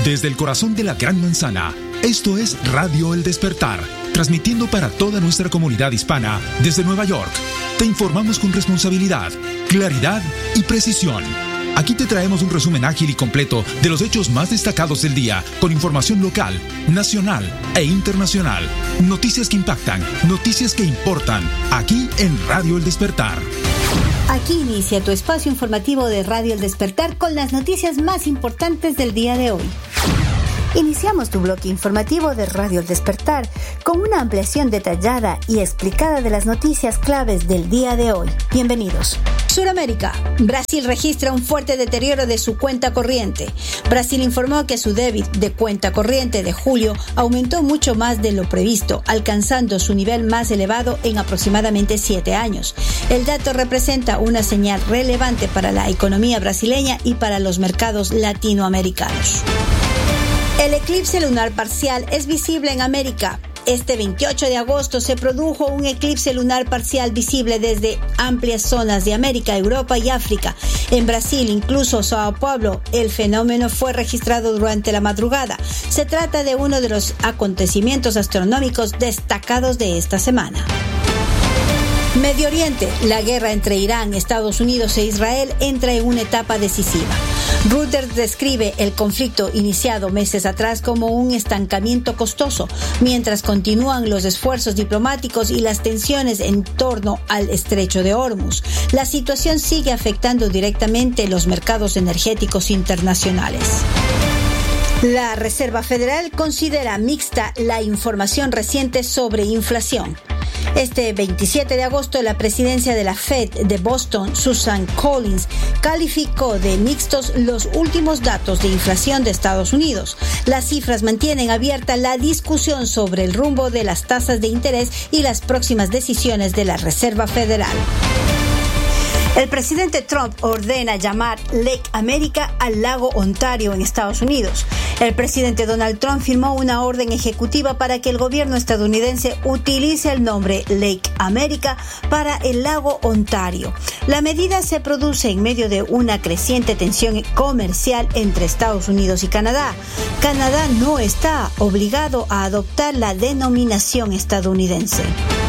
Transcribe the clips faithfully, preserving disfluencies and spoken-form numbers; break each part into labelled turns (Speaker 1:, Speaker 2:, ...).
Speaker 1: Desde el corazón de la Gran Manzana, esto es Radio El Despertar, transmitiendo para toda nuestra comunidad hispana desde Nueva York. Te informamos con responsabilidad, claridad y precisión. Aquí te traemos un resumen ágil y completo de los hechos más destacados del día, con información local, nacional e internacional. Noticias que impactan, noticias que importan, aquí en Radio El Despertar.
Speaker 2: Aquí inicia tu espacio informativo de Radio El Despertar con las noticias más importantes del día de hoy. Iniciamos tu bloque informativo de Radio El Despertar con una ampliación detallada y explicada de las noticias claves del día de hoy. Bienvenidos. Suramérica. Brasil registra un fuerte deterioro de su cuenta corriente. Brasil informó que su débito de cuenta corriente de julio aumentó mucho más de lo previsto, alcanzando su nivel más elevado en aproximadamente siete años. El dato representa una señal relevante para la economía brasileña y para los mercados latinoamericanos. El eclipse lunar parcial es visible en América. Este veintiocho de agosto se produjo un eclipse lunar parcial visible desde amplias zonas de América, Europa y África. En Brasil, incluso Sao Paulo, el fenómeno fue registrado durante la madrugada. Se trata de uno de los acontecimientos astronómicos destacados de esta semana. Medio Oriente. La guerra entre Irán, Estados Unidos e Israel entra en una etapa decisiva. Reuters describe el conflicto iniciado meses atrás como un estancamiento costoso, mientras continúan los esfuerzos diplomáticos y las tensiones en torno al estrecho de Hormuz. La situación sigue afectando directamente los mercados energéticos internacionales. La Reserva Federal considera mixta la información reciente sobre inflación. Este veintisiete de agosto, la presidencia de la Fed de Boston, Susan Collins, calificó de mixtos los últimos datos de inflación de Estados Unidos. Las cifras mantienen abierta la discusión sobre el rumbo de las tasas de interés y las próximas decisiones de la Reserva Federal. El presidente Trump ordena llamar Lake America al lago Ontario en Estados Unidos. El presidente Donald Trump firmó una orden ejecutiva para que el gobierno estadounidense utilice el nombre Lake America para el lago Ontario. La medida se produce en medio de una creciente tensión comercial entre Estados Unidos y Canadá. Canadá no está obligado a adoptar la denominación estadounidense.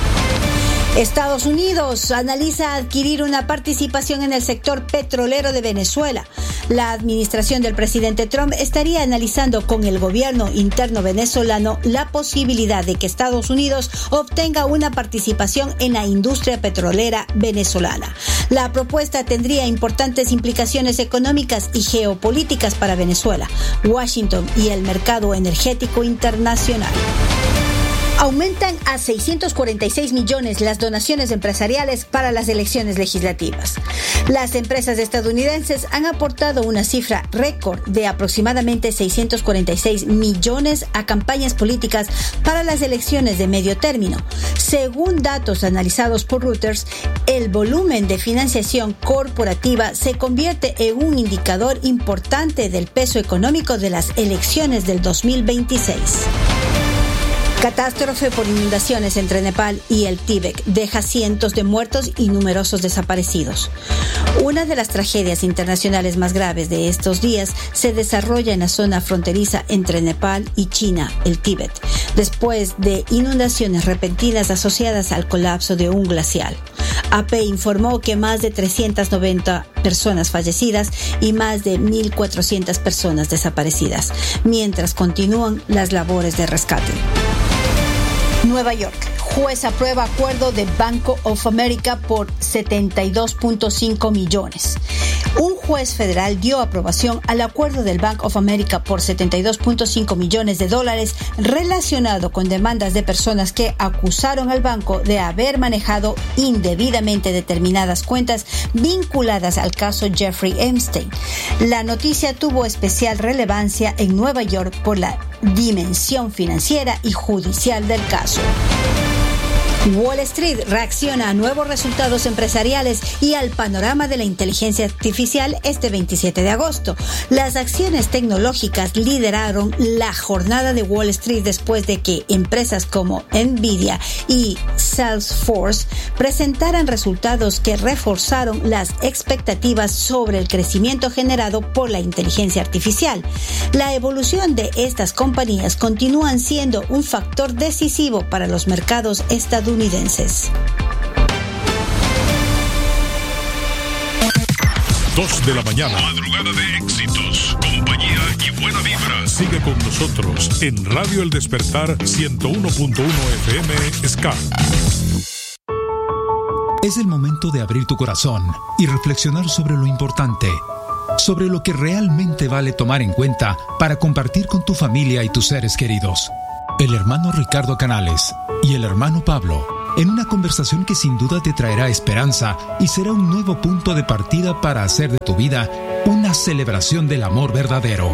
Speaker 2: Estados Unidos analiza adquirir una participación en el sector petrolero de Venezuela. La administración del presidente Trump estaría analizando con el gobierno interno venezolano la posibilidad de que Estados Unidos obtenga una participación en la industria petrolera venezolana. La propuesta tendría importantes implicaciones económicas y geopolíticas para Venezuela, Washington y el mercado energético internacional. Aumentan a seiscientos cuarenta y seis millones las donaciones empresariales para las elecciones legislativas. Las empresas estadounidenses han aportado una cifra récord de aproximadamente seiscientos cuarenta y seis millones a campañas políticas para las elecciones de medio término. Según datos analizados por Reuters, el volumen de financiación corporativa se convierte en un indicador importante del peso económico de las elecciones del dos mil veintiséis. Catástrofe por inundaciones entre Nepal y el Tíbet deja cientos de muertos y numerosos desaparecidos. Una de las tragedias internacionales más graves de estos días se desarrolla en la zona fronteriza entre Nepal y China, el Tíbet, después de inundaciones repentinas asociadas al colapso de un glacial. A P informó que más de trescientas noventa personas fallecidas y más de mil cuatrocientas personas desaparecidas, mientras continúan las labores de rescate. Nueva York. Juez aprueba acuerdo de Bank of America por setenta y dos punto cinco millones. Un juez federal dio aprobación al acuerdo del Bank of America por setenta y dos punto cinco millones de dólares relacionado con demandas de personas que acusaron al banco de haber manejado indebidamente determinadas cuentas vinculadas al caso Jeffrey Epstein. La noticia tuvo especial relevancia en Nueva York por la dimensión financiera y judicial del caso. Wall Street reacciona a nuevos resultados empresariales y al panorama de la inteligencia artificial este veintisiete de agosto. Las acciones tecnológicas lideraron la jornada de Wall Street después de que empresas como Nvidia y Salesforce presentaran resultados que reforzaron las expectativas sobre el crecimiento generado por la inteligencia artificial. La evolución de estas compañías continúan siendo un factor decisivo para los mercados estadounidenses.
Speaker 3: Dos de la mañana. Madrugada de éxitos, compañía y buena vibra. Sigue con nosotros en Radio El Despertar ciento uno punto uno F M S K.
Speaker 1: Es el momento de abrir tu corazón y reflexionar sobre lo importante, sobre lo que realmente vale tomar en cuenta para compartir con tu familia y tus seres queridos. El hermano Ricardo Canales y el hermano Pablo, en una conversación que sin duda te traerá esperanza y será un nuevo punto de partida para hacer de tu vida una celebración del amor verdadero.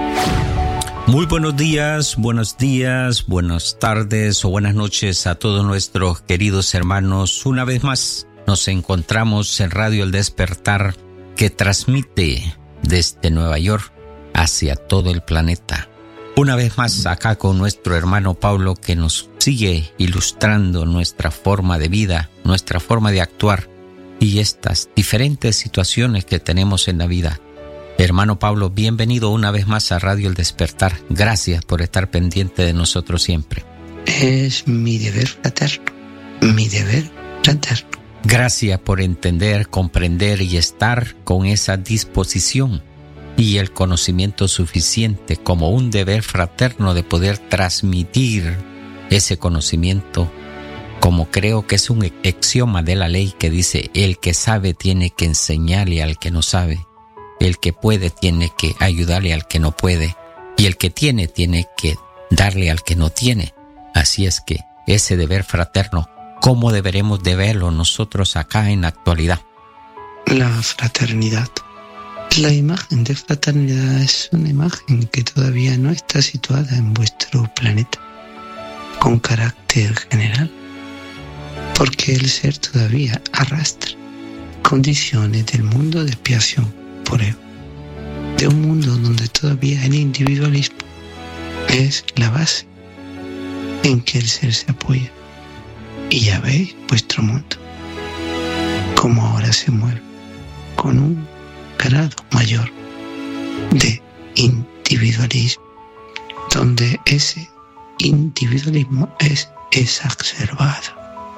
Speaker 4: Muy buenos días, buenos días, buenas tardes o buenas noches a todos nuestros queridos hermanos. Una vez más nos encontramos en Radio El Despertar, que transmite desde Nueva York hacia todo el planeta. Una vez más acá con nuestro hermano Pablo, que nos sigue ilustrando nuestra forma de vida, nuestra forma de actuar y estas diferentes situaciones que tenemos en la vida. Hermano Pablo, bienvenido una vez más a Radio El Despertar. Gracias por estar pendiente de nosotros siempre.
Speaker 5: Es mi deber fraterno, mi deber fraterno.
Speaker 4: Gracias por entender, comprender y estar con esa disposición y el conocimiento suficiente como un deber fraterno de poder transmitir ese conocimiento, como creo que es un axioma de la ley que dice: el que sabe tiene que enseñarle al que no sabe, el que puede tiene que ayudarle al que no puede, y el que tiene tiene que darle al que no tiene. Así es que ese deber fraterno, ¿cómo deberemos de verlo nosotros acá en la actualidad?
Speaker 5: La fraternidad. La imagen de fraternidad es una imagen que todavía no está situada en vuestro planeta con carácter general, porque el ser todavía arrastra condiciones del mundo de expiación por ego, de un mundo donde todavía el individualismo es la base en que el ser se apoya. Y ya veis vuestro mundo, cómo ahora se mueve con un grado mayor de individualismo, donde ese individualismo es exacerbado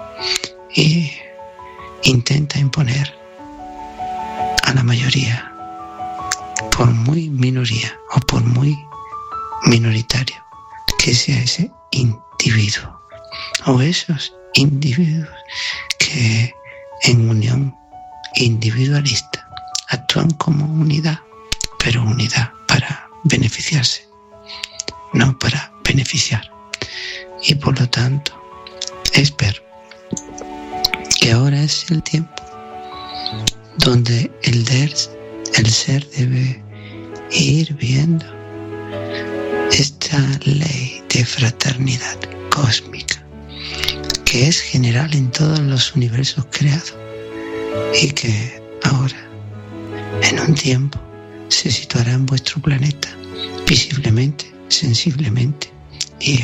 Speaker 5: y intenta imponer a la mayoría, por muy minoría o por muy minoritario que sea ese individuo o esos individuos que en unión individualista actúan como unidad, pero unidad para beneficiarse, no para beneficiar. Y por lo tanto, espero que ahora es el tiempo donde el, der, el ser debe ir viendo esta ley de fraternidad cósmica, que es general en todos los universos creados y que ahora, en un tiempo, se situará en vuestro planeta, visiblemente, sensiblemente y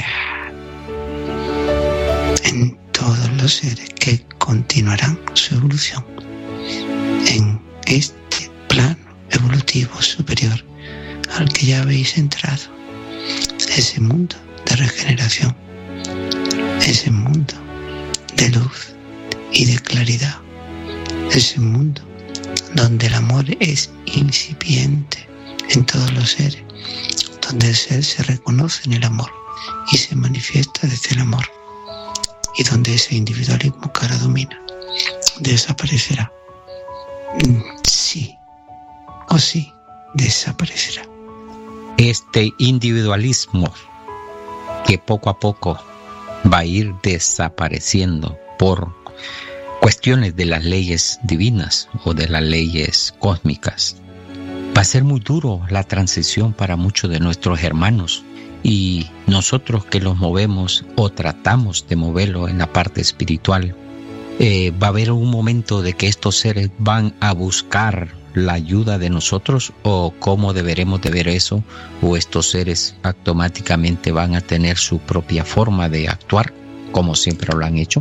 Speaker 5: en todos los seres que continuarán su evolución en este plano evolutivo superior al que ya habéis entrado, ese mundo de regeneración, ese mundo de luz y de claridad, ese mundo donde el amor es incipiente en todos los seres, donde el ser se reconoce en el amor y se manifiesta desde el amor, y donde ese individualismo que ahora domina desaparecerá. Sí, o sí, desaparecerá.
Speaker 4: Este individualismo que poco a poco va a ir desapareciendo por cuestiones de las leyes divinas o de las leyes cósmicas. Va a ser muy duro la transición para muchos de nuestros hermanos, y nosotros que los movemos o tratamos de moverlo en la parte espiritual, eh, va a haber un momento de que estos seres van a buscar la ayuda de nosotros, o cómo deberemos de ver eso, o estos seres automáticamente van a tener su propia forma de actuar como siempre lo han hecho.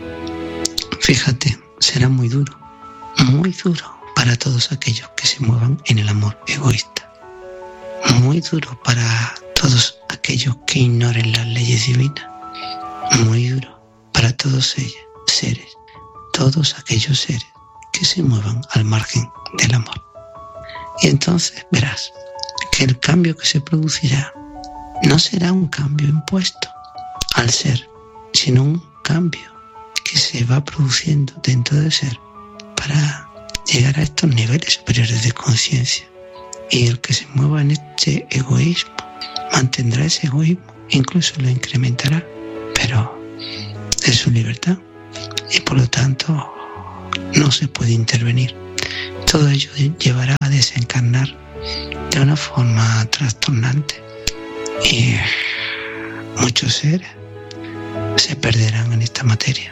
Speaker 5: Fíjate, será muy duro, muy duro para todos aquellos que se muevan en el amor egoísta, muy duro para todos aquellos que ignoren las leyes divinas, muy duro para todos ellos seres, todos aquellos seres que se muevan al margen del amor. Y entonces verás que el cambio que se producirá no será un cambio impuesto al ser, sino un cambio que se va produciendo dentro del ser para llegar a estos niveles superiores de conciencia. Y el que se mueva en este egoísmo mantendrá ese egoísmo, incluso lo incrementará, pero es su libertad y por lo tanto no se puede intervenir. Todo ello llevará a desencarnar de una forma trastornante y muchos seres se perderán en esta materia,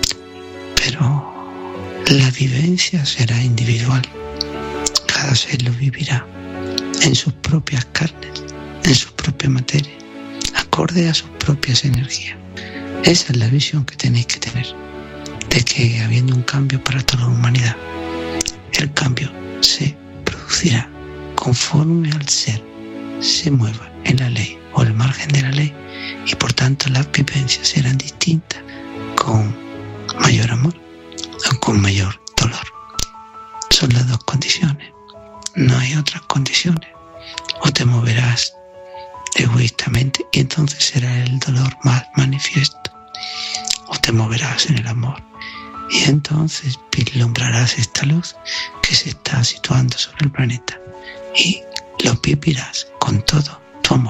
Speaker 5: pero la vivencia será individual. Cada ser lo vivirá en sus propias carnes, en su propia materia, acorde a sus propias energías. Esa es la visión que tenéis que tener, de que habiendo un cambio para toda la humanidad, el cambio se producirá conforme al ser se mueva en la ley o al margen de la ley, y por tanto las vivencias serán distintas, con mayor amor o con mayor dolor. Son las dos condiciones, no hay otras condiciones. O te moverás egoístamente y entonces será el dolor más manifiesto, o te moverás en el amor y entonces vislumbrarás esta luz que se está situando sobre el planeta y lo vivirás con todo tu amor.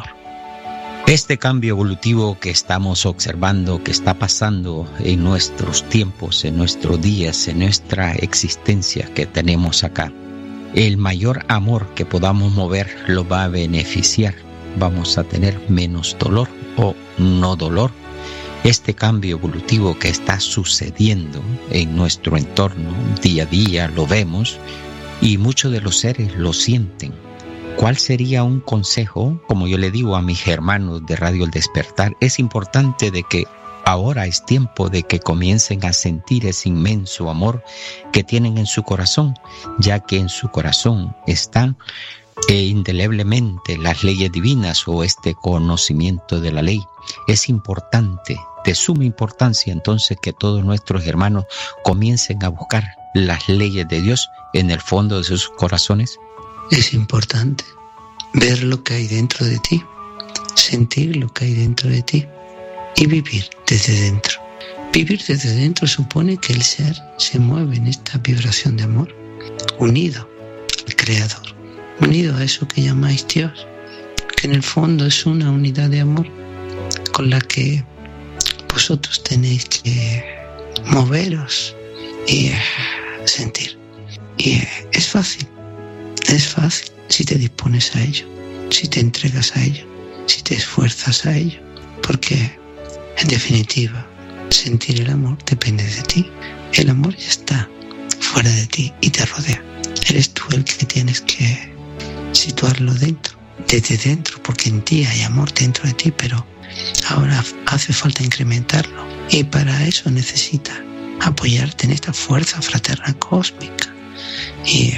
Speaker 4: Este cambio evolutivo que estamos observando, que está pasando en nuestros tiempos, en nuestros días, en nuestra existencia que tenemos acá, el mayor amor que podamos mover lo va a beneficiar. Vamos a tener menos dolor o no dolor. Este cambio evolutivo que está sucediendo en nuestro entorno día a día lo vemos y muchos de los seres lo sienten. ¿Cuál sería un consejo? Como yo le digo a mis hermanos de Radio El Despertar, es importante de que ahora es tiempo de que comiencen a sentir ese inmenso amor que tienen en su corazón, ya que en su corazón están e indeleblemente las leyes divinas o este conocimiento de la ley. Es importante, de suma importancia entonces, que todos nuestros hermanos comiencen a buscar las leyes de Dios en el fondo de sus corazones.
Speaker 5: Es importante ver lo que hay dentro de ti, sentir lo que hay dentro de ti y vivir desde dentro. Vivir desde dentro supone que el ser se mueve en esta vibración de amor, unido al Creador, unido a eso que llamáis Dios, que en el fondo es una unidad de amor con la que vosotros tenéis que moveros y sentir. Y es fácil, es fácil si te dispones a ello, si te entregas a ello, si te esfuerzas a ello, porque en definitiva sentir el amor depende de ti. El amor ya está fuera de ti y te rodea. Eres tú el que tienes que situarlo dentro, desde dentro, porque en ti hay amor dentro de ti, pero ahora hace falta incrementarlo y para eso necesitas apoyarte en esta fuerza fraterna cósmica y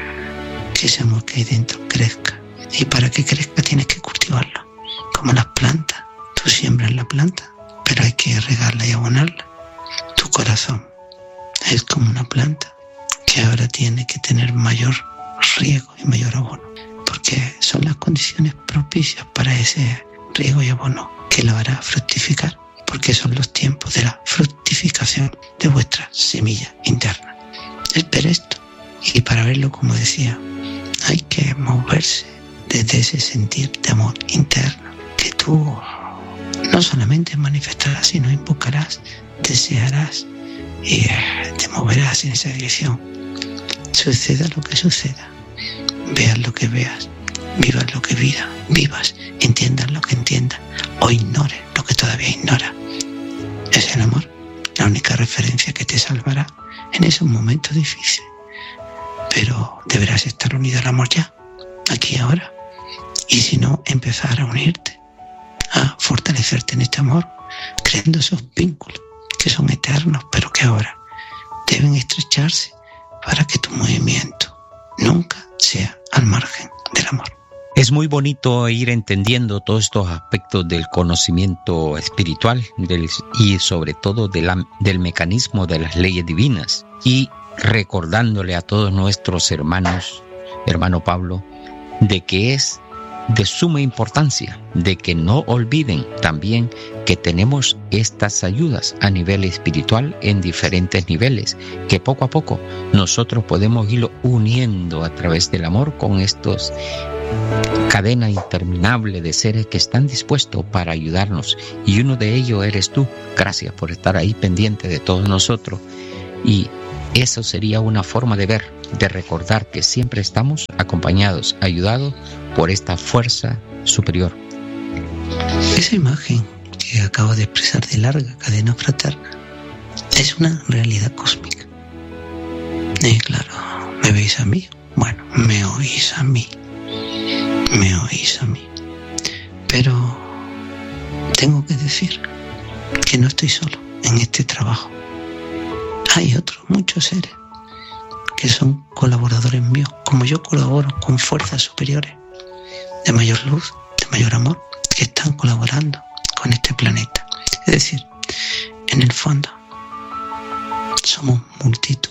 Speaker 5: que ese amor que hay dentro crezca. Y para que crezca tienes que cultivarlo, como las plantas. Tú siembras la planta, pero hay que regarla y abonarla. Tu corazón es como una planta que ahora tiene que tener mayor riego y mayor abono, porque son las condiciones propicias para ese riego y abono que lo hará fructificar, porque son los tiempos de la fructificación de vuestra semilla interna. Espera esto, y para verlo, como decía, hay que moverse desde ese sentir de amor interno que tú no solamente manifestarás, sino invocarás, desearás y te moverás en esa dirección. Suceda lo que suceda, veas lo que veas, vivas lo que vida, vivas, entiendas lo que entiendas o ignores lo que todavía ignoras. Es el amor, la única referencia que te salvará en esos momentos difíciles. Pero deberás estar unido al amor ya, aquí y ahora. Y si no, empezar a unirte, a fortalecerte en este amor, creando esos vínculos que son eternos, pero que ahora deben estrecharse para que tu movimiento nunca sea al margen del amor.
Speaker 4: Es muy bonito ir entendiendo todos estos aspectos del conocimiento espiritual del, y sobre todo de la, del mecanismo de las leyes divinas, y recordándole a todos nuestros hermanos, hermano Pablo, de que es de suma importancia, de que no olviden también que tenemos estas ayudas a nivel espiritual en diferentes niveles, que poco a poco nosotros podemos irlo uniendo a través del amor con estos cadena interminable de seres que están dispuestos para ayudarnos, y uno de ellos eres tú. Gracias por estar ahí pendiente de todos nosotros, y eso sería una forma de ver, de recordar que siempre estamos acompañados, ayudados por esta fuerza superior.
Speaker 5: Esa imagen que acabo de expresar de larga cadena fraterna es una realidad cósmica. Y claro, ¿me veis a mí? Bueno, me oís a mí. Me oís a mí. Pero tengo que decir que no estoy solo en este trabajo. Hay otros muchos seres que son colaboradores míos, como yo colaboro con fuerzas superiores de mayor luz, de mayor amor, que están colaborando con este planeta. Es decir, en el fondo somos multitud,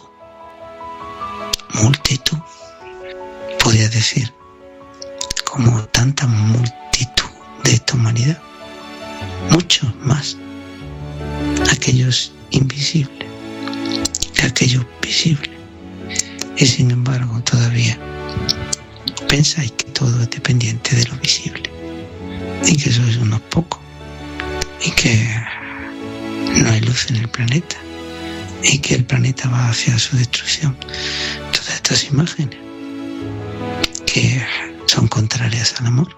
Speaker 5: multitud, podría decir, como tanta multitud de esta humanidad, muchos más, aquellos invisibles que aquellos visibles. Y sin embargo, todavía pensáis que todo es dependiente de lo visible, y que sois unos pocos, y que no hay luz en el planeta, y que el planeta va hacia su destrucción. Todas estas imágenes que son contrarias al amor,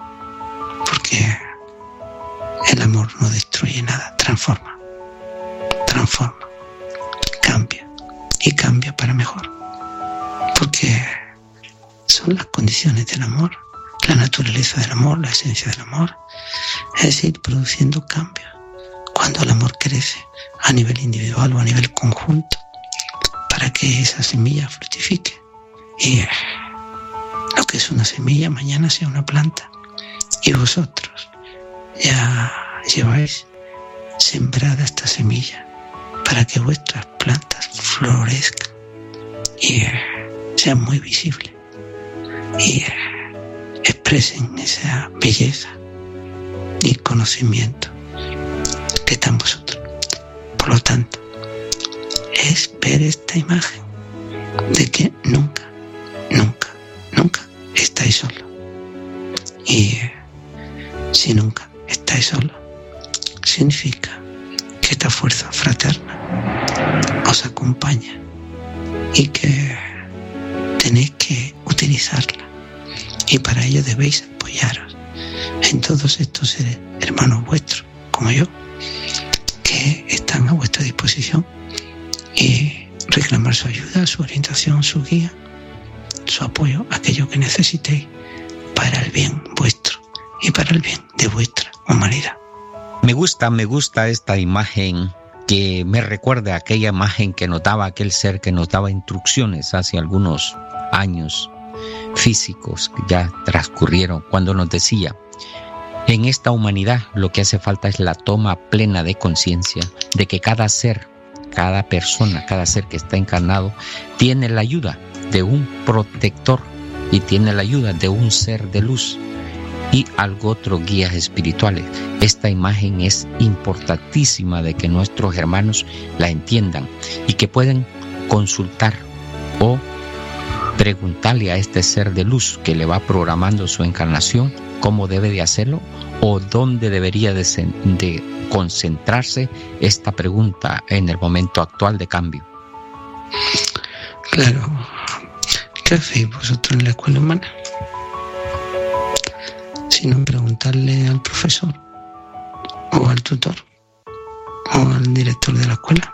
Speaker 5: porque el amor no destruye nada, transforma, transforma, cambia, y cambia para mejor, porque son las condiciones del amor, la naturaleza del amor, la esencia del amor, es ir produciendo cambios. Cuando el amor crece a nivel individual o a nivel conjunto, para que esa semilla fructifique, y lo que es una semilla mañana sea una planta, y vosotros ya lleváis sembrada esta semilla para que vuestras plantas florezcan y sean muy visibles y expresen esa belleza y conocimiento que está en vosotros. Por lo tanto, es ver esta imagen de que nunca, nunca, nunca estáis solos. Y si nunca estáis solos, significa que esta fuerza fraterna os acompaña y que tenéis que utilizarla, y para ello debéis apoyaros en todos estos seres hermanos vuestros como yo, que están a vuestra disposición, y reclamar su ayuda, su orientación, su guía, su apoyo, aquello que necesitéis para el bien vuestro y para el bien de vuestra humanidad.
Speaker 4: Me gusta, me gusta esta imagen que me recuerda a aquella imagen que nos daba aquel ser que nos daba instrucciones hace algunos años físicos que ya transcurrieron, cuando nos decía: en esta humanidad lo que hace falta es la toma plena de conciencia de que cada ser, cada persona, cada ser que está encarnado tiene la ayuda de un protector y tiene la ayuda de un ser de luz y algo otros guías espirituales. Esta imagen es importantísima de que nuestros hermanos la entiendan y que pueden consultar o preguntarle a este ser de luz que le va programando su encarnación cómo debe de hacerlo o dónde debería de, de concentrarse esta pregunta en el momento actual de cambio.
Speaker 5: Claro, ¿Qué hacéis vosotros en la escuela humana? Sino preguntarle al profesor o al tutor o al director de la escuela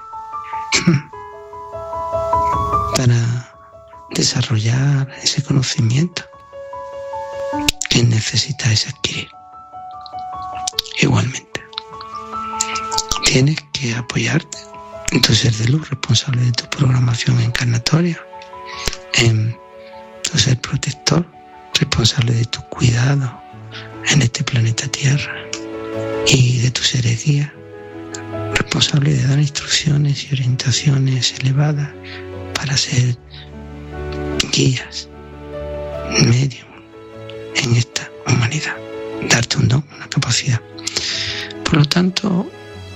Speaker 5: para desarrollar ese conocimiento que necesitáis adquirir. Igualmente, tienes que apoyarte en tu ser de luz, responsable de tu programación encarnatoria, en tu ser protector, responsable de tu cuidado en este planeta Tierra, y de tu ser guía, responsable de dar instrucciones y orientaciones elevadas para ser guías, medium en esta humanidad, darte un don, una capacidad. Por lo tanto,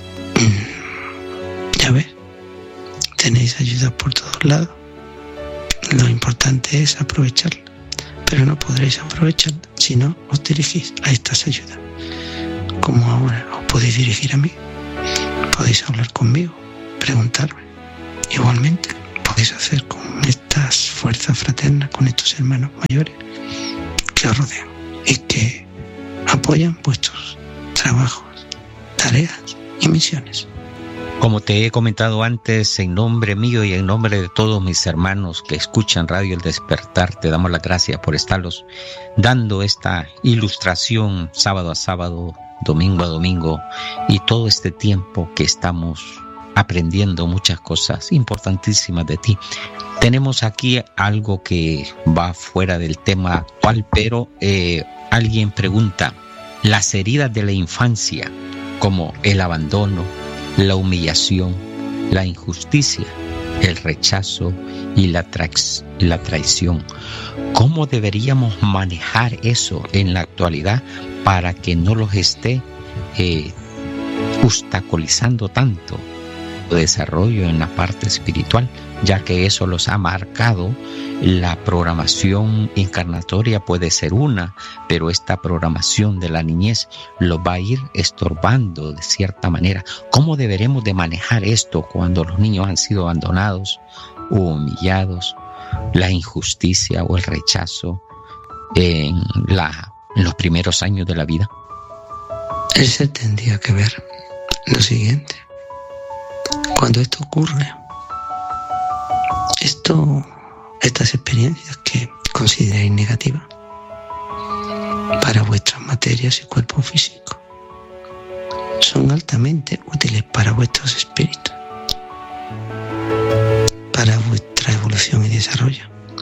Speaker 5: ya ves, tenéis ayuda por todos lados. Lo importante es aprovecharla, pero no podréis aprovecharla si no os dirigís a estas ayudas. Como ahora os podéis dirigir a mí, podéis hablar conmigo, preguntarme. Igualmente podéis hacer con estas fuerzas fraternas, con estos hermanos mayores que os rodean y que apoyan vuestros trabajos, tareas y misiones.
Speaker 4: Como te he comentado antes, en nombre mío y en nombre de todos mis hermanos que escuchan Radio El Despertar, te damos las gracias por estarlos dando esta ilustración sábado a sábado, domingo a domingo, y todo este tiempo que estamos aprendiendo muchas cosas importantísimas de ti. Tenemos aquí algo que va fuera del tema actual, pero eh, alguien pregunta, las heridas de la infancia, como el abandono, la humillación, la injusticia, el rechazo y la, tra- la traición. ¿Cómo deberíamos manejar eso en la actualidad para que no los esté eh, obstaculizando tanto el desarrollo en la parte espiritual, ya que eso los ha marcado? La programación encarnatoria puede ser una, pero esta programación de la niñez lo va a ir estorbando de cierta manera. ¿Cómo deberemos de manejar esto cuando los niños han sido abandonados o humillados, la injusticia o el rechazo en, la, en los primeros años de la vida?
Speaker 5: Ese tendría que ver lo siguiente. Cuando esto ocurre, esto, estas experiencias que consideráis negativas para vuestras materias y cuerpo físico son altamente útiles para vuestros espíritus, para vuestra evolución y desarrollo.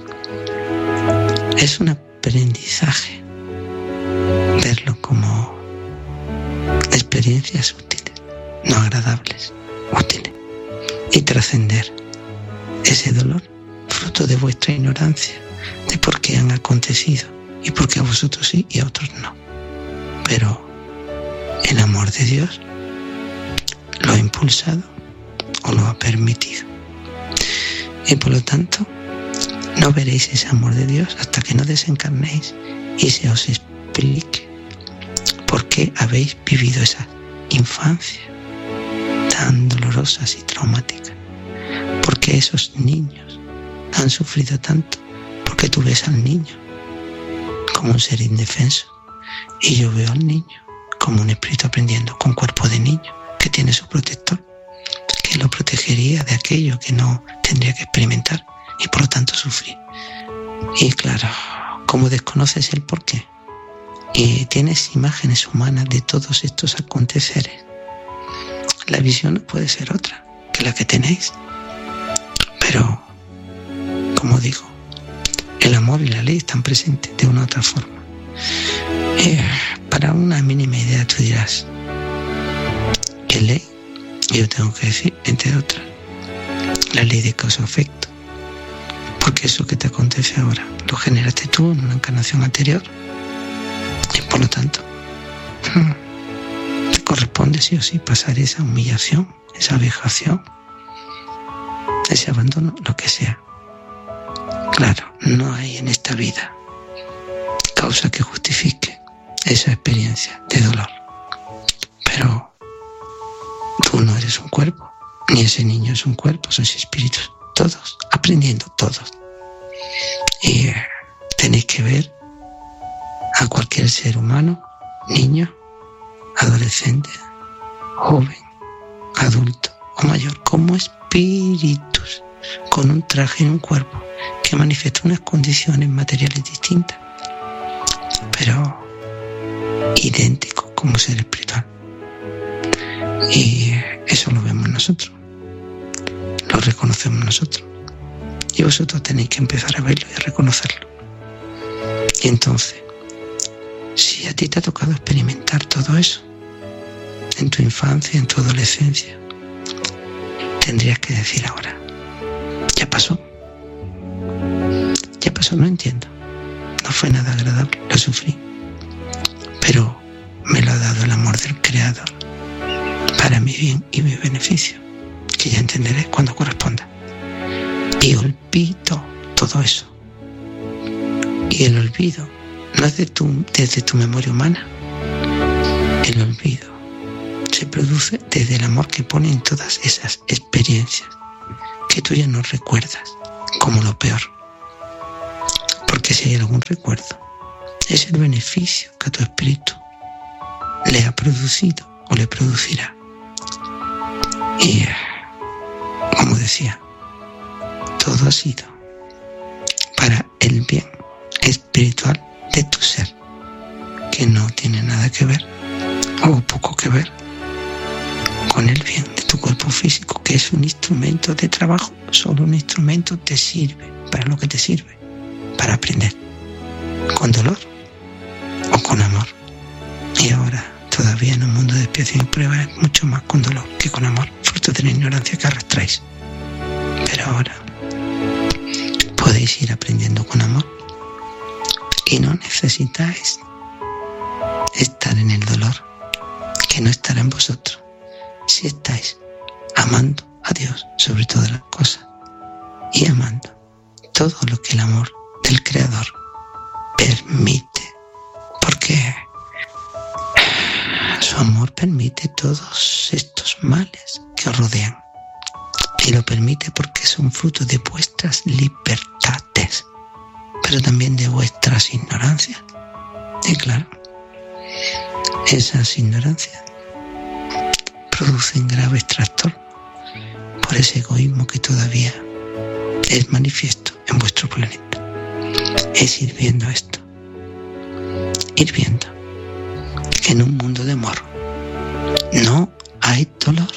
Speaker 5: Es un aprendizaje verlo como experiencias útiles, no agradables, útiles, y trascender ese dolor fruto de vuestra ignorancia de por qué han acontecido y por qué a vosotros sí y a otros no. Pero el amor de Dios lo ha impulsado o lo ha permitido, y por lo tanto no veréis ese amor de Dios hasta que no desencarnéis y se os explique por qué habéis vivido esa infancia tan dolorosas y traumáticas, porque esos niños han sufrido tanto, porque tú ves al niño como un ser indefenso y yo veo al niño como un espíritu aprendiendo con cuerpo de niño que tiene su protector, que lo protegería de aquello que no tendría que experimentar y por lo tanto sufrir. Y claro, como desconoces el porqué y tienes imágenes humanas de todos estos aconteceres, la visión no puede ser otra que la que tenéis. Pero, como digo, el amor y la ley están presentes de una u otra forma. Eh, para una mínima idea tú dirás, ¿qué ley? Yo tengo que decir, entre otras, la ley de causa-efecto. Porque eso que te acontece ahora lo generaste tú en una encarnación anterior. Y por lo tanto, te corresponde sí o sí pasar esa humillación, esa vejación, ese abandono, lo que sea. Claro, no hay en esta vida causa que justifique esa experiencia de dolor. Pero tú no eres un cuerpo, ni ese niño es un cuerpo, sois espíritus, todos, aprendiendo todos. Y eh, tenéis que ver a cualquier ser humano, niño, adolescente, joven, adulto o mayor, como espíritus, con un traje y un cuerpo que manifiesta unas condiciones materiales distintas, pero idénticos como ser espiritual. Y eso lo vemos nosotros, lo reconocemos nosotros, y vosotros tenéis que empezar a verlo y a reconocerlo. Y entonces, si a ti te ha tocado experimentar todo eso en tu infancia, en tu adolescencia, tendrías que decir ahora: ya pasó, ya pasó, no entiendo, no fue nada agradable, lo sufrí, pero me lo ha dado el amor del Creador para mi bien y mi beneficio, que ya entenderé cuando corresponda. Y olvido todo eso. Y el olvido no es de tu, desde tu memoria humana. El olvido se produce desde el amor que pone en todas esas experiencias que tú ya no recuerdas como lo peor. Porque si hay algún recuerdo, es el beneficio que a tu espíritu le ha producido o le producirá. Y, como decía, todo ha sido para el bien espiritual de tu ser, que no tiene nada que ver, o poco que ver, con el bien de tu cuerpo físico, que es un instrumento de trabajo. Solo un instrumento te sirve para lo que te sirve, para aprender, con dolor o con amor. Y ahora, todavía en un mundo de expiación y prueba, es mucho más con dolor que con amor, fruto de la ignorancia que arrastráis. Pero ahora podéis ir aprendiendo con amor y no necesitáis estar en el dolor, que no estará en vosotros si estáis amando a Dios sobre todas las cosas y amando todo lo que el amor del Creador permite, porque su amor permite todos estos males que os rodean, y lo permite porque son fruto de vuestras libertades, pero también de vuestras ignorancias. Y claro, esas ignorancias producen graves trastornos por ese egoísmo que todavía es manifiesto en vuestro planeta. Es ir viendo esto, ir viendo que en un mundo de amor no hay dolor.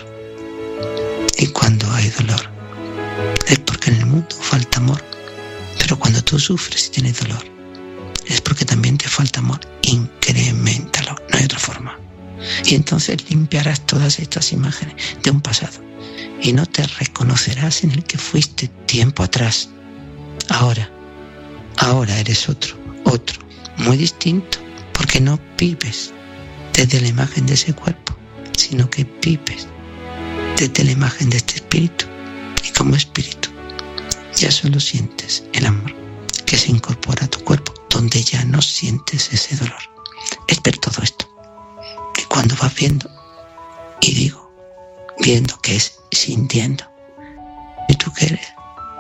Speaker 5: Y cuando hay dolor es porque en el mundo falta amor. Pero cuando tú sufres y tienes dolor es porque también te falta amor. Increméntalo, no hay otra forma. Y entonces limpiarás todas estas imágenes de un pasado y no te reconocerás en el que fuiste tiempo atrás. Ahora, ahora eres otro, otro, muy distinto, porque no vives desde la imagen de ese cuerpo, sino que vives desde la imagen de este espíritu. Y como espíritu ya solo sientes el amor que se incorpora a tu cuerpo, donde ya no sientes ese dolor. Es ver todo esto. Y cuando vas viendo, y digo, viendo que es sintiendo, ¿y tú qué eres?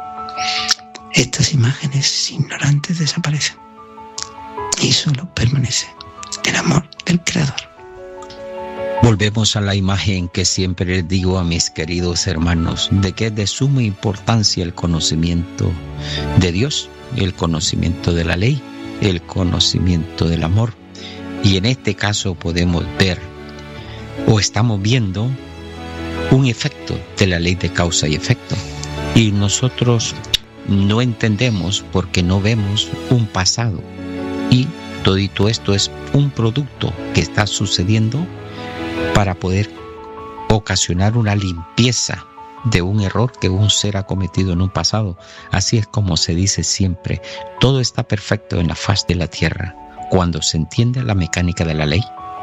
Speaker 5: Estas imágenes ignorantes desaparecen y solo permanece el amor del Creador.
Speaker 4: Volvemos a la imagen que siempre les digo a mis queridos hermanos, de que es de suma importancia el conocimiento de Dios, el conocimiento de la ley, el conocimiento del amor. Y en este caso podemos ver, o estamos viendo, un efecto de la ley de causa y efecto. Y nosotros no entendemos porque no vemos un pasado. Y todito esto es un producto que está sucediendo para poder ocasionar una limpieza de un error que un ser ha cometido en un pasado. Así es como se dice siempre, todo está perfecto en la faz de la tierra cuando se entiende la mecánica de la ley.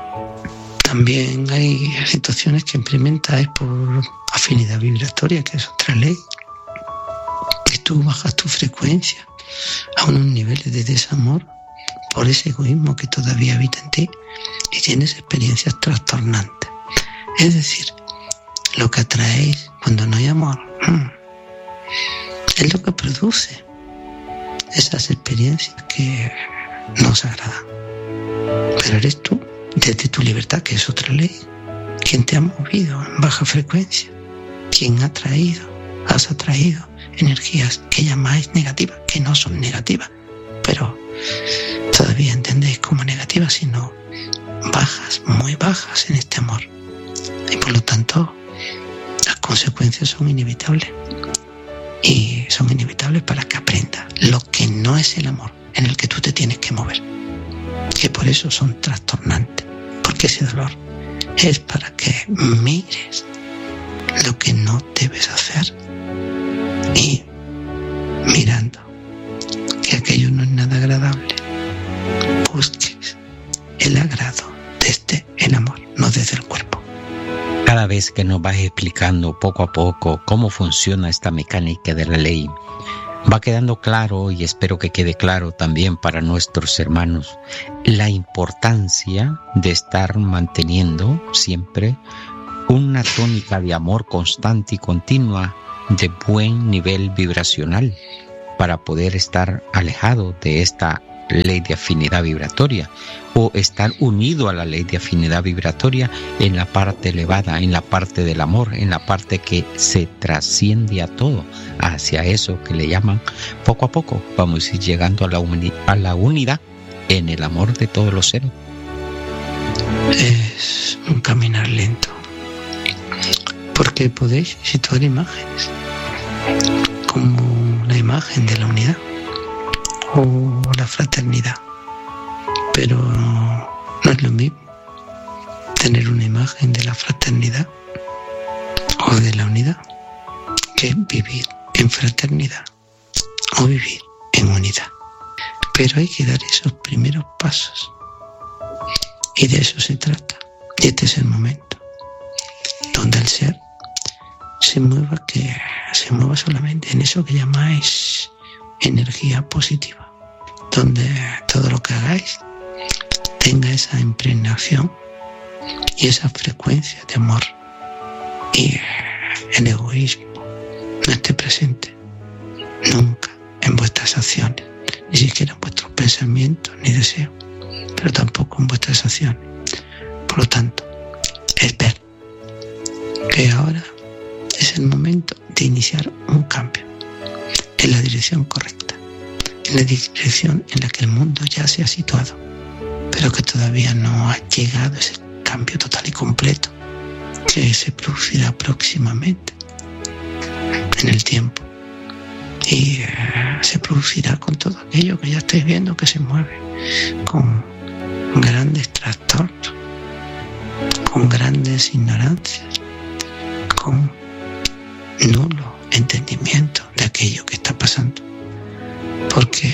Speaker 5: También hay situaciones que implementas por afinidad vibratoria, que es otra ley, que tú bajas tu frecuencia a unos niveles de desamor por ese egoísmo que todavía habita en ti y tienes experiencias trastornantes. Es decir, lo que atraéis cuando no hay amor es lo que produce esas experiencias que nos agradan. Pero eres tú, desde tu libertad, que es otra ley, quien te ha movido en baja frecuencia, quien ha traído, has atraído energías que llamáis negativas, que no son negativas, pero todavía entendéis como negativas, sino bajas, muy bajas en este amor. Y por lo tanto, las consecuencias son inevitables. Y son inevitables para que aprendas lo que no es el amor en el que tú te tienes que mover. Que por eso son trastornantes. Porque ese dolor es para que mires lo que no debes hacer. Y mirando que aquello no es nada agradable, busques el agrado desde el amor, no desde el cuerpo.
Speaker 4: Cada vez que nos vas explicando poco a poco cómo funciona esta mecánica de la ley, va quedando claro, y espero que quede claro también para nuestros hermanos, la importancia de estar manteniendo siempre una tónica de amor constante y continua, de buen nivel vibracional, para poder estar alejado de esta ley de afinidad vibratoria, o estar unido a la ley de afinidad vibratoria en la parte elevada, en la parte del amor, en la parte que se trasciende a todo, hacia eso que le llaman, poco a poco vamos a ir llegando a la, uni- a la unidad en el amor de todos los seres.
Speaker 5: Es un caminar lento, porque podéis situar imágenes como la imagen de la unidad o la fraternidad, pero no es lo mismo tener una imagen de la fraternidad o de la unidad que vivir en fraternidad o vivir en unidad. Pero hay que dar esos primeros pasos, y de eso se trata. Y este es el momento donde el ser se mueva, que se mueva solamente en eso que llamáis energía positiva, donde todo lo que hagáis tenga esa impregnación y esa frecuencia de amor, y el egoísmo no esté presente nunca en vuestras acciones, ni siquiera en vuestros pensamientos ni deseos, pero tampoco en vuestras acciones. Por lo tanto, es ver que ahora es el momento de iniciar un cambio en la dirección correcta, en la dirección en la que el mundo ya se ha situado, pero que todavía no ha llegado ese cambio total y completo, que se producirá próximamente en el tiempo, y uh, se producirá con todo aquello que ya estáis viendo que se mueve, con grandes trastornos, con grandes ignorancias, con nulo entendimiento de aquello que está pasando, porque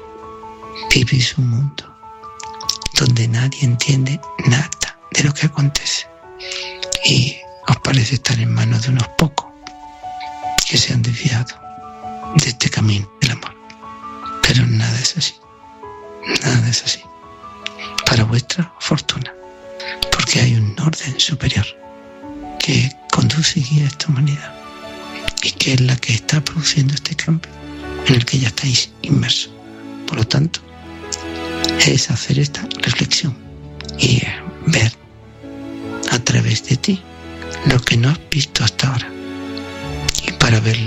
Speaker 5: vivís un mundo donde nadie entiende nada de lo que acontece, y os parece estar en manos de unos pocos que se han desviado de este camino del amor. Pero nada es así, nada es así, para vuestra fortuna, porque hay un orden superior que conduce y guía a esta humanidad, y que es la que está produciendo este cambio en el que ya estáis inmersos. Por lo tanto, es hacer esta reflexión y ver a través de ti lo que no has visto hasta ahora, y para ver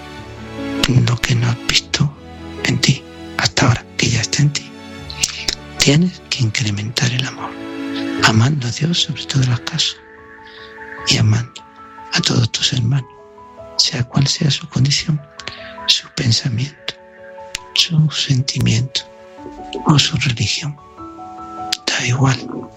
Speaker 5: lo que no has visto en ti hasta ahora, que ya está en ti, tienes que incrementar el amor, amando a Dios sobre todas las cosas y amando a todos tus hermanos, sea cual sea su condición, su pensamiento, su sentimiento o su religión. Da igual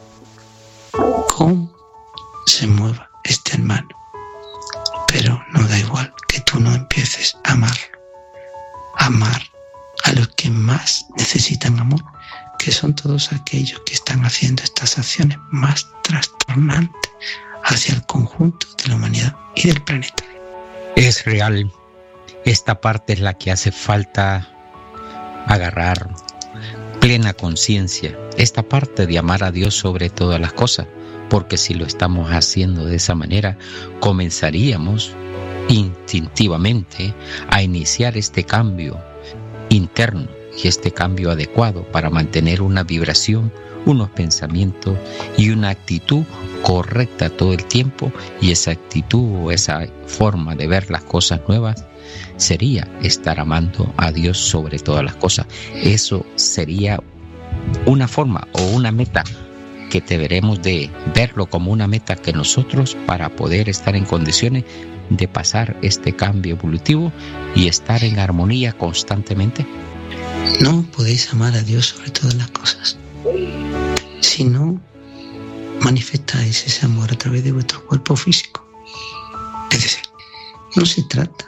Speaker 5: cómo se mueva este hermano, pero no da igual que tú no empieces a amarlo, amar a los que más necesitan amor, que son todos aquellos que están haciendo estas acciones más trastornantes hacia el conjunto de la humanidad y del planeta.
Speaker 4: Es real. Esta parte es la que hace falta agarrar plena conciencia. Esta parte de amar a Dios sobre todas las cosas. Porque si lo estamos haciendo de esa manera, comenzaríamos instintivamente a iniciar este cambio interno y este cambio adecuado para mantener una vibración, unos pensamientos y una actitud correcta todo el tiempo, y esa actitud o esa forma de ver las cosas nuevas sería estar amando a Dios sobre todas las cosas. Eso sería una forma o una meta que deberemos de verlo como una meta que nosotros, para poder estar en condiciones de pasar este cambio evolutivo y estar en armonía constantemente.
Speaker 5: No podéis amar a Dios sobre todas las cosas si no manifestáis ese amor a través de vuestro cuerpo físico. Es decir, no se trata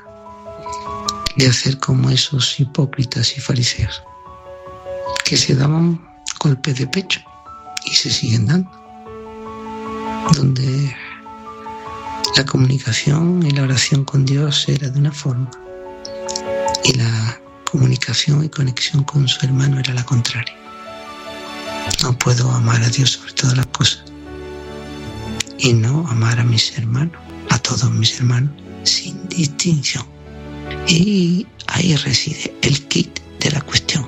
Speaker 5: de hacer como esos hipócritas y fariseos que se daban golpes de pecho y se siguen dando, donde la comunicación y la oración con Dios era de una forma y la comunicación y conexión con su hermano era la contraria. No puedo amar a Dios sobre todas las cosas y no amar a mis hermanos, a todos mis hermanos, sin distinción. Y ahí reside el kit de la cuestión.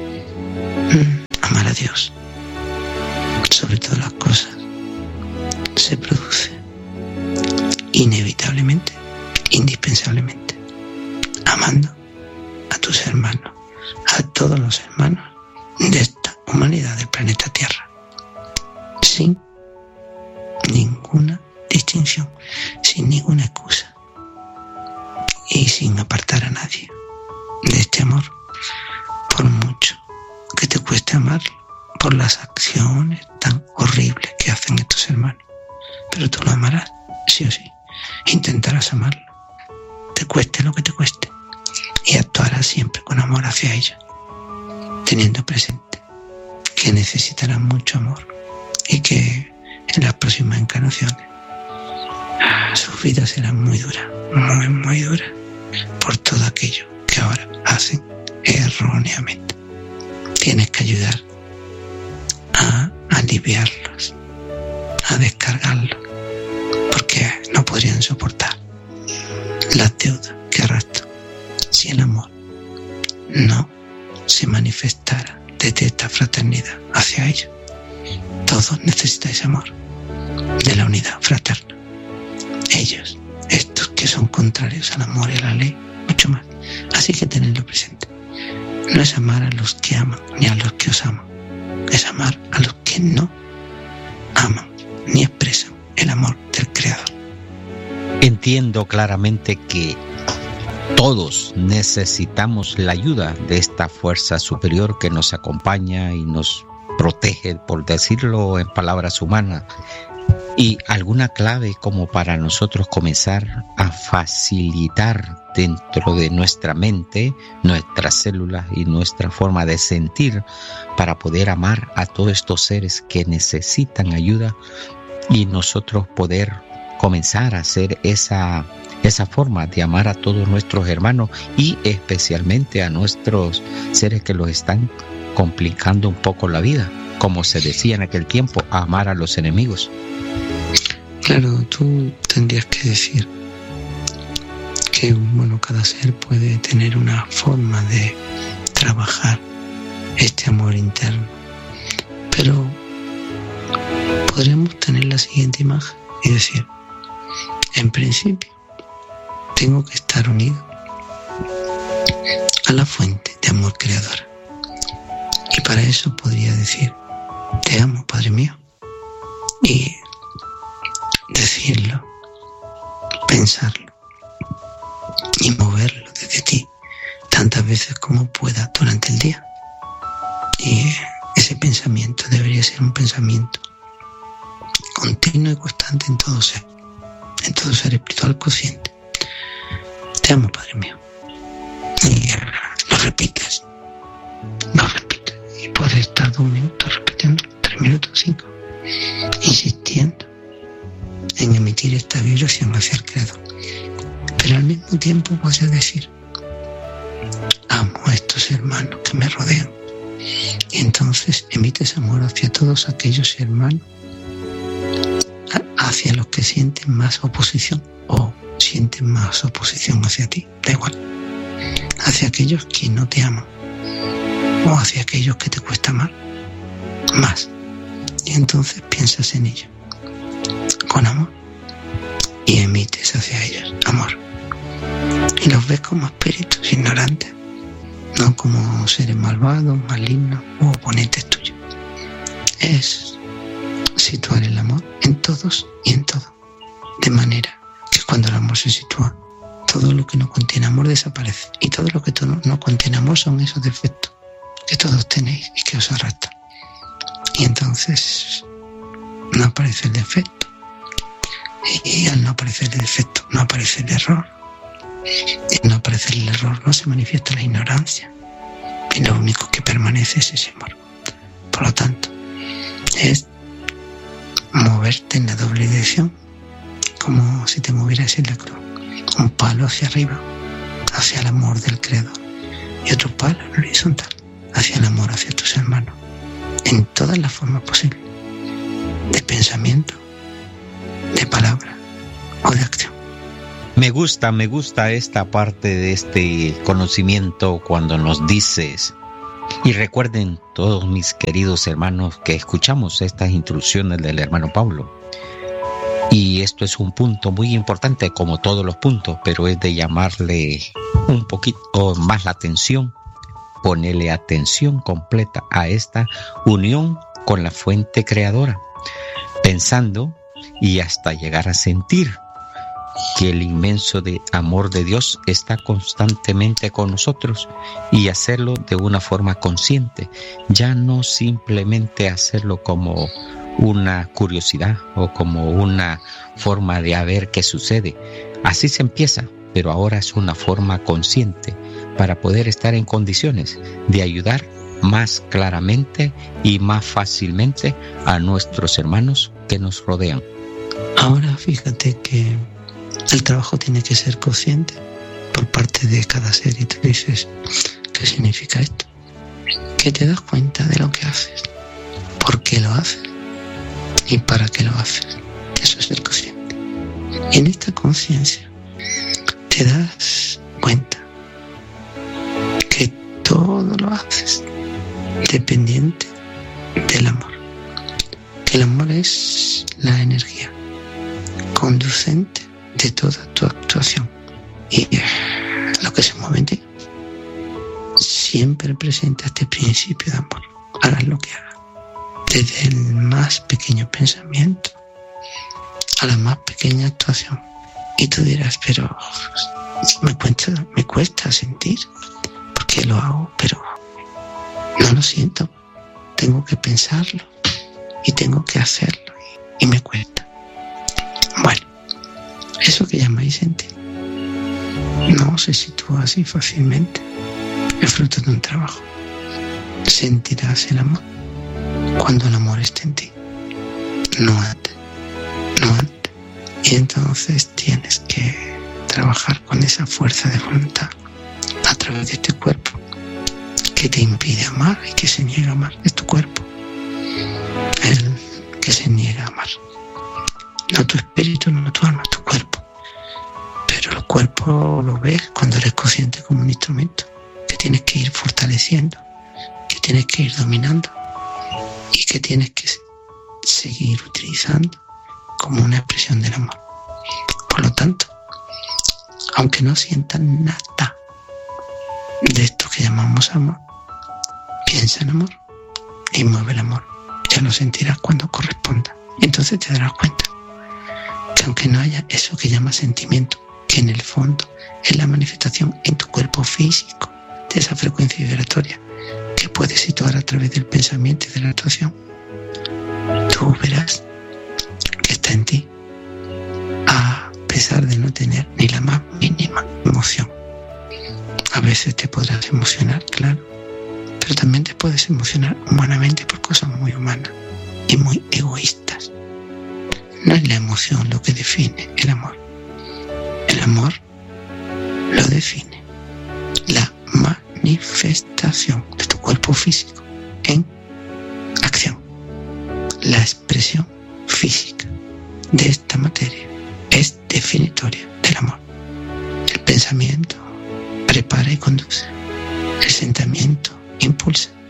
Speaker 5: Mm, amar a Dios sobre todas las cosas se produce inevitablemente, indispensablemente, amando a tus hermanos, a todos los hermanos de esta humanidad del planeta Tierra, sin ninguna distinción, sin ninguna excusa y sin apartar a nadie de este amor, por mucho que te cueste amarlo, por las acciones tan horribles que hacen estos hermanos. Pero tú lo amarás, sí o sí. Intentarás amarlo, te cueste lo que te cueste, y actuarás siempre con amor hacia ellos, teniendo presente que necesitarán mucho amor y que en las próximas encarnaciones sus vidas serán muy duras, muy, muy duras, por todo aquello que ahora hacen erróneamente. Tienes que ayudar a aliviarlos, a descargarlos, porque no podrían soportar la deuda que arrastran si el amor no se manifestara desde esta fraternidad hacia ellos. Todos necesitáis amor, de la unidad fraterna. Ellos, estos que son contrarios al amor y a la ley, mucho más. Así que tenedlo presente. No es amar a los que aman ni a los que os aman, es amar a los que no aman ni expresan el amor del Creador.
Speaker 4: Entiendo claramente que todos necesitamos la ayuda de esta fuerza superior que nos acompaña y nos protege, por decirlo en palabras humanas. Y alguna clave como para nosotros comenzar a facilitar dentro de nuestra mente, nuestras células y nuestra forma de sentir para poder amar a todos estos seres que necesitan ayuda, y nosotros poder comenzar a hacer esa, esa forma de amar a todos nuestros hermanos y especialmente a nuestros seres que los están complicando un poco la vida, como se decía en aquel tiempo, amar a los enemigos.
Speaker 5: Claro, tú tendrías que decir que, bueno, cada ser puede tener una forma de trabajar este amor interno, pero podríamos tener la siguiente imagen y decir, en principio, tengo que estar unido a la fuente de amor creadora. Y para eso podría decir, te amo, Padre mío. Y decirlo, pensarlo y moverlo desde ti tantas veces como pueda durante el día. Y ese pensamiento debería ser un pensamiento continuo y constante en todo ser, en todo ser espiritual consciente. Te amo, Padre mío. Y lo repites, lo repites. Y puedes estar dos minutos repitiendo, tres minutos, cinco, insistiendo en emitir esta vibración hacia el Creador. Pero al mismo tiempo puedes decir, amo a estos hermanos que me rodean. Y entonces emites amor hacia todos aquellos hermanos hacia los que sienten más oposición o sienten más oposición hacia ti, da igual, hacia aquellos que no te aman. o hacia aquellos que te cuesta amar más. Y entonces piensas en ellos con amor y emites hacia ellos amor. Y los ves como espíritus ignorantes, no como seres malvados, malignos o oponentes tuyos. Es situar el amor en todos y en todo, de manera que cuando el amor se sitúa, todo lo que no contiene amor desaparece, y todo lo que no, no contiene amor son esos defectos que todos tenéis y que os arrastran. Y entonces no aparece el defecto, y al no aparecer el defecto no aparece el error, y al no aparecer el error no se manifiesta la ignorancia, y lo único que permanece es ese amor. Por lo tanto, es moverte en la doble dirección, como si te movieras en la cruz, un palo hacia arriba, hacia el amor del Creador, y otro palo en horizontal, hacia el amor hacia tus hermanos, en todas las formas posibles, de pensamiento, de palabra o de acción.
Speaker 4: Me gusta, me gusta esta parte de este conocimiento cuando nos dices, y recuerden todos mis queridos hermanos que escuchamos estas instrucciones del hermano Pablo, y esto es un punto muy importante como todos los puntos, pero es de llamarle un poquito más la atención, ponerle atención completa a esta unión con la fuente creadora, pensando y hasta llegar a sentir que el inmenso de amor de Dios está constantemente con nosotros, y hacerlo de una forma consciente, ya no simplemente hacerlo como una curiosidad o como una forma de a ver qué sucede. Así se empieza, pero ahora es una forma consciente para poder estar en condiciones de ayudar más claramente y más fácilmente a nuestros hermanos que nos rodean.
Speaker 5: Ahora fíjate que el trabajo tiene que ser consciente por parte de cada ser, y tú dices, ¿qué significa esto? Que te das cuenta de lo que haces, por qué lo haces y para qué lo haces. Eso es ser consciente. Y en esta conciencia te das cuenta que todo lo haces dependiente del amor. Que el amor es la energía conducente de toda tu actuación, y lo que se mueve en ti siempre presenta este principio de amor. Hagas lo que hagas, desde el más pequeño pensamiento a la más pequeña actuación. Y tú dirás, pero me cuesta, me cuesta sentir porque lo hago, pero no lo siento, tengo que pensarlo y tengo que hacerlo, y, y me cuesta. Bueno, eso que llamáis sentir no se sitúa así fácilmente, es fruto de un trabajo. Sentirás el amor cuando el amor esté en ti, no antes, no antes. Y entonces tienes que trabajar con esa fuerza de voluntad a través de este cuerpo que te impide amar y que se niega a amar. Es tu cuerpo el que se niega a amar, no tu espíritu, no tu alma, tu cuerpo. Pero el cuerpo lo ves cuando eres consciente como un instrumento que tienes que ir fortaleciendo, que tienes que ir dominando y que tienes que seguir utilizando como una expresión del amor. Por lo tanto, aunque no sientas nada de esto que llamamos amor, piensa en amor y mueve el amor. Ya lo sentirás cuando corresponda. Entonces te darás cuenta que aunque no haya eso que llamas sentimiento, que en el fondo es la manifestación en tu cuerpo físico de esa frecuencia vibratoria que puedes situar a través del pensamiento y de la actuación, tú verás que está en ti, a pesar de no tener ni la más mínima emoción. A veces te podrás emocionar, claro, pero también te puedes emocionar humanamente por cosas muy humanas y muy egoístas. No es la emoción lo que define el amor. El amor lo define la manifestación de tu cuerpo físico en acción. La expresión física de esta materia es definitoria del amor. El pensamiento prepara y conduce. El sentimiento impulsa.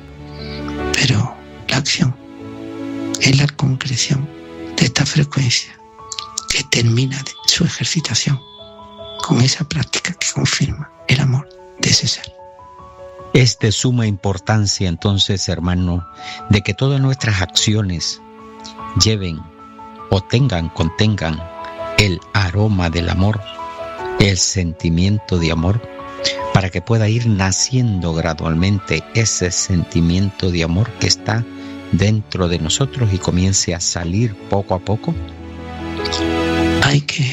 Speaker 5: pero la acción es la concreción de esta frecuencia que termina de su ejercitación con esa práctica que confirma el amor de ese ser.
Speaker 4: Es de suma importancia entonces, hermano, de que todas nuestras acciones lleven o tengan, contengan el aroma del amor, el sentimiento de amor, para que pueda ir naciendo gradualmente ese sentimiento de amor que está dentro de nosotros y comience a salir poco a poco.
Speaker 5: Hay que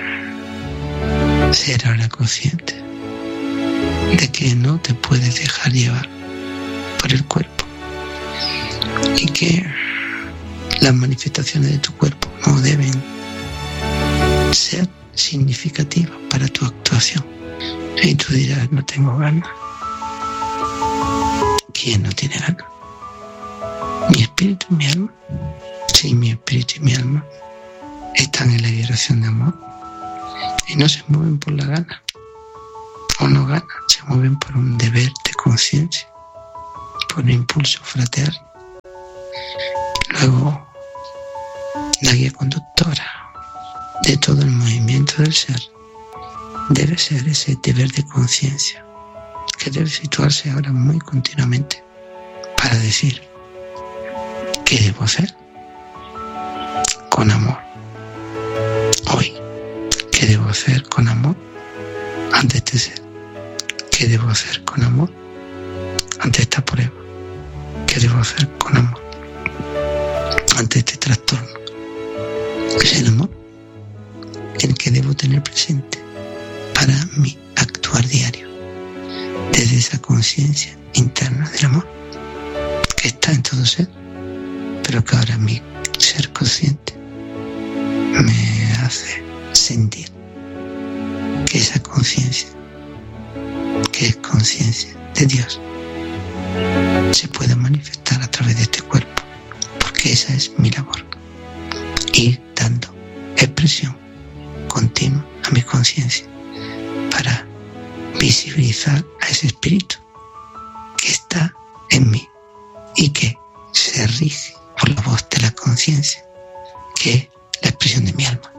Speaker 5: ser ahora consciente de que no te puedes dejar llevar por el cuerpo y que las manifestaciones de tu cuerpo no deben ser significativas para tu actuación. Y tú dirás, no tengo ganas. ¿Quién no tiene ganas? ¿Mi espíritu y mi alma? Sí, mi espíritu y mi alma están en la vibración de amor y no se mueven por la gana o no ganan, se mueven por un deber de conciencia, por un impulso fraterno. Luego, la guía conductora de todo el movimiento del ser debe ser ese deber de conciencia que debe situarse ahora muy continuamente para decir ¿qué debo hacer? Con amor. Hoy, ¿qué debo hacer con amor ante este ser? ¿Qué debo hacer con amor ante esta prueba? ¿Qué debo hacer con amor ante este trastorno? Es el amor el que debo tener presente para mi actuar diario, desde esa conciencia interna del amor que está en todo ser, pero que ahora mi ser consciente me hace sentir que esa conciencia, que es conciencia de Dios, se puede manifestar a través de este cuerpo, porque esa es mi labor, ir dando expresión continua a mi conciencia para visibilizar a ese espíritu que está en mí y que se rige por la voz de la conciencia, que es la expresión de mi alma.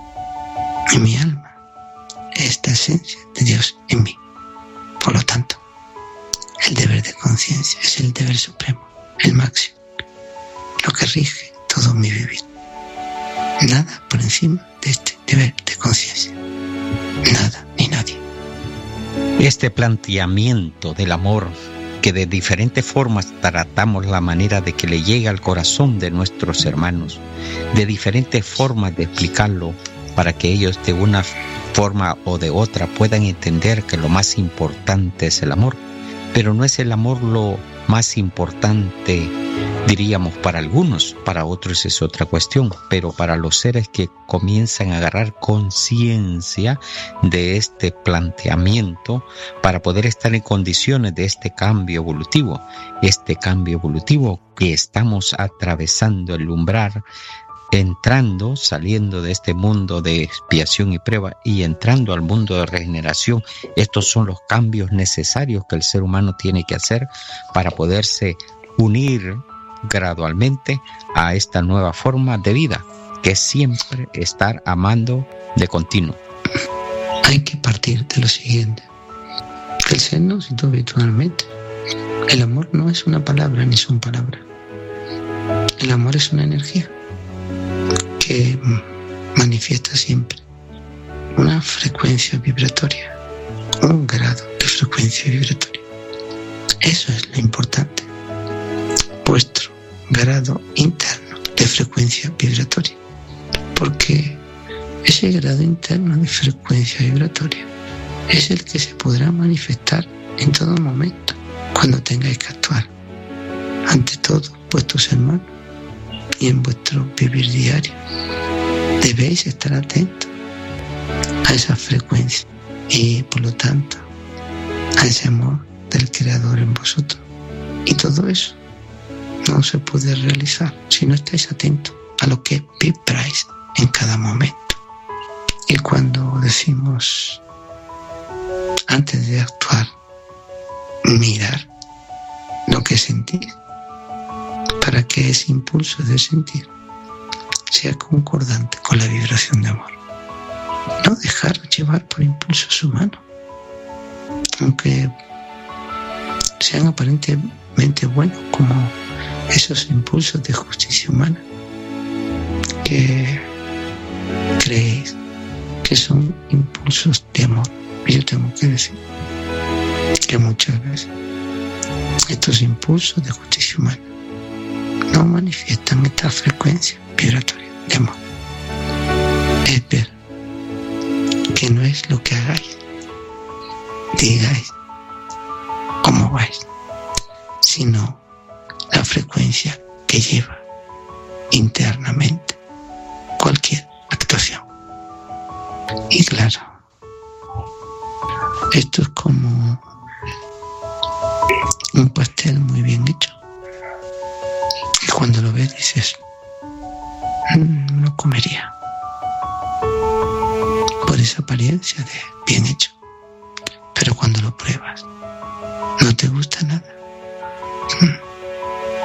Speaker 5: Y mi alma es esta esencia de Dios en mí. Por lo tanto, el deber de conciencia es el deber supremo, el máximo, lo que rige todo mi vivir. Nada por encima de este deber de conciencia. Nada ni nadie.
Speaker 4: Este planteamiento del amor, que de diferentes formas tratamos la manera de que le llegue al corazón de nuestros hermanos, de diferentes formas de explicarlo para que ellos de una forma o de otra puedan entender que lo más importante es el amor, pero no es el amor lo más importante, diríamos, para algunos, para otros es otra cuestión, pero para los seres que comienzan a agarrar conciencia de este planteamiento para poder estar en condiciones de este cambio evolutivo, este cambio evolutivo que estamos atravesando el umbral, entrando, saliendo de este mundo de expiación y prueba y entrando al mundo de regeneración. Estos son los cambios necesarios que el ser humano tiene que hacer para poderse unir gradualmente a esta nueva forma de vida, que es siempre estar amando de continuo.
Speaker 5: Hay que partir de lo siguiente: que el ser nos situó virtualmente. El amor no es una palabra ni son palabras. El amor es una energía que manifiesta siempre una frecuencia vibratoria, un grado de frecuencia vibratoria. Eso es lo importante, vuestro grado interno de frecuencia vibratoria, porque ese grado interno de frecuencia vibratoria es el que se podrá manifestar en todo momento cuando tengáis que actuar ante todo vuestros hermanos y en vuestro vivir diario. Debéis estar atentos a esa frecuencia y por lo tanto a ese amor del Creador en vosotros. Y todo eso no se puede realizar si no estáis atentos a lo que vibráis en cada momento. Y cuando decimos antes de actuar, mirar lo que sentís, para que ese impulso de sentir sea concordante con la vibración de amor. No dejar llevar por impulsos humanos, aunque sean aparentemente buenos, como esos impulsos de justicia humana que creéis que son impulsos de amor. Y yo tengo que decir que muchas veces estos impulsos de justicia humana no manifiestan esta frecuencia vibratoria de amor. Es ver que no es lo que hagáis, digáis, cómo vais, sino la frecuencia que lleva internamente cualquier actuación. Y claro, esto es como un pastel muy bien hecho, y cuando lo ves dices, mmm, no comería, por esa apariencia de bien hecho, pero cuando lo pruebas no te gusta nada.